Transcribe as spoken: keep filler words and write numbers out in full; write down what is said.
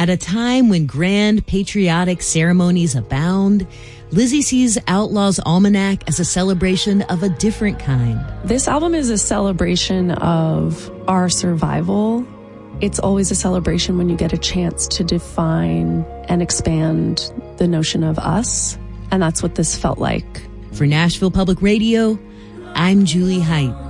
At a time when grand patriotic ceremonies abound, Lizzie sees Outlaw's Almanac as a celebration of a different kind. This album is a celebration of our survival. It's always a celebration when you get a chance to define and expand the notion of us. And that's what this felt like. For Nashville Public Radio, I'm Julie Height.